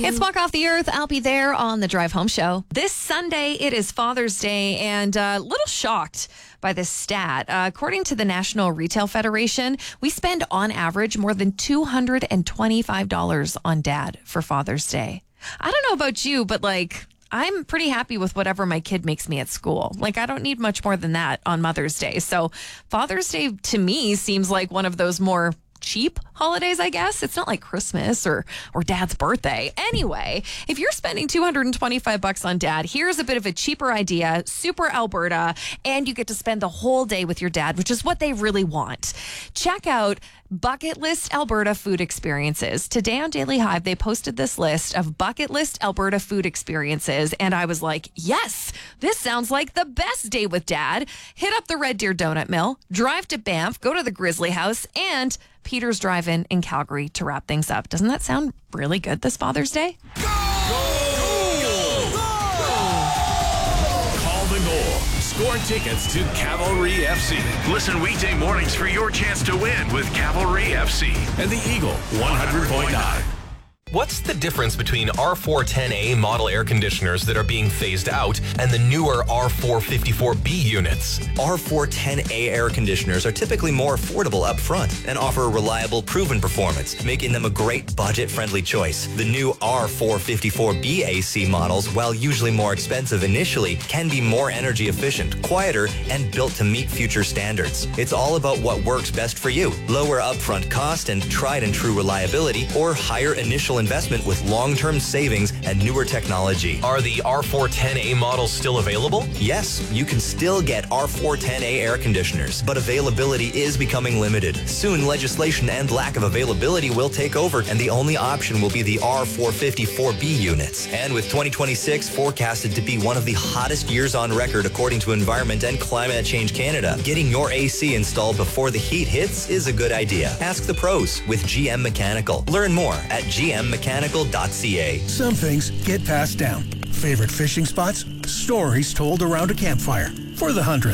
It's Walk Off the Earth. I'll be there on the Drive Home Show. This Sunday, it is Father's Day, and a little shocked by this stat. According to the National Retail Federation, we spend on average more than $225 on dad for Father's Day. I don't know about you, but I'm pretty happy with whatever my kid makes me at school. I don't need much more than that on Mother's Day. So Father's Day to me seems like one of those more cheap holidays, I guess. It's not like Christmas or dad's birthday. Anyway, if you're spending $225 on dad, here's a bit of a cheaper idea, super Alberta, and you get to spend the whole day with your dad, which is what they really want. Check out Bucket List Alberta food experiences. Today on Daily Hive, they posted this list of Bucket List Alberta food experiences, and I was like, yes, this sounds like the best day with dad. Hit up the Red Deer Donut Mill, drive to Banff, go to the Grizzly House, and Peter's Drive-In in Calgary to wrap things up. Doesn't that sound really good this Father's Day? Go! Go! Call the goal. Score tickets to Cavalry FC. Listen weekday mornings for your chance to win with Cavalry FC. And the Eagle 100.9. What's the difference between R410A model air conditioners that are being phased out and the newer R454B units? R410A air conditioners are typically more affordable up front and offer reliable, proven performance, making them a great budget-friendly choice. The new R454B AC models, while usually more expensive initially, can be more energy efficient, quieter, and built to meet future standards. It's all about what works best for you. Lower upfront cost and tried and true reliability, or higher initial investment with long-term savings and newer technology. Are the R410A models still available? Yes, you can still get R410A air conditioners, but availability is becoming limited. Soon, legislation and lack of availability will take over, and the only option will be the R454B units. And with 2026 forecasted to be one of the hottest years on record according to Environment and Climate Change Canada, getting your AC installed before the heat hits is a good idea. Ask the pros with GM Mechanical. Learn more at gmmechanical.ca. Some things get passed down. Favorite fishing spots? Stories told around a campfire. For the 100th.